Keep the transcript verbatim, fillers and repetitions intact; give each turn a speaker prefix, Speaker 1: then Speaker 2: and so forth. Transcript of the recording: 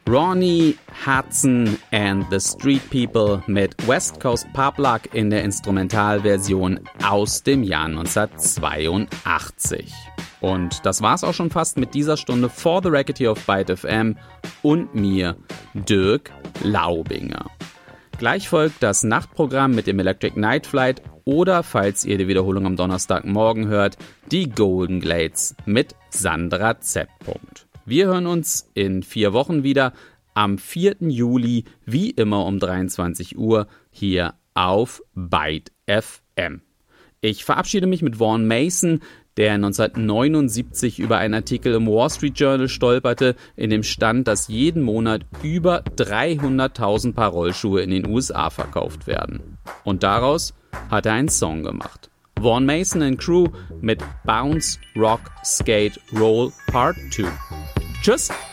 Speaker 1: Ronnie Hudson and the Street People mit West Coast Pub Luck in der Instrumentalversion aus dem Jahr neunzehnhundertzweiundachtzig. Und das war's auch schon fast mit dieser Stunde For the Record hier auf Byte F M und mir, Dirk Laubinger. Gleich folgt das Nachtprogramm mit dem Electric Night Flight oder, falls ihr die Wiederholung am Donnerstagmorgen hört, die Golden Glades mit Sandra Z. Wir hören uns in vier Wochen wieder am vierten Juli, wie immer um dreiundzwanzig Uhr, hier auf Byte F M. Ich verabschiede mich mit Vaughn Mason, der neunzehnhundertneunundsiebzig über einen Artikel im Wall Street Journal stolperte, in dem stand, dass jeden Monat über dreihunderttausend Paar Rollschuhe in den U S A verkauft werden. Und daraus hat er einen Song gemacht. Vaughn Mason and Crew mit Bounce, Rock, Skate, Roll Part zwei. Tschüss!